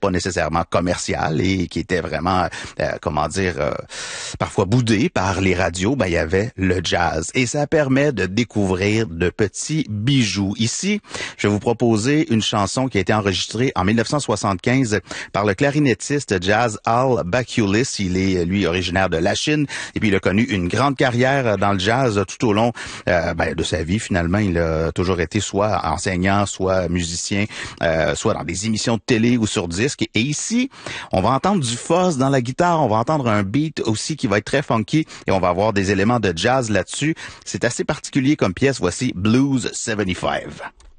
pas nécessairement commercial et qui était vraiment, parfois boudé par les radios, il y avait le jazz. Et ça permet de découvrir de petits bijoux. Ici, je vais vous proposer une chanson qui a été enregistrée en 1975 par le clarinettiste jazz Al Bakulis. Il est, lui, originaire de la Chine et puis il a connu une grande carrière dans le jazz tout au long de sa vie. Finalement, il a toujours été soit enseignant, soit musicien, soit dans des émissions de télé ou sur disque. Et ici, on va entendre du fuzz dans la guitare, on va entendre un beat aussi qui va être très funky et on va avoir des éléments de jazz là-dessus. C'est assez particulier comme pièce. Voici Blues 75.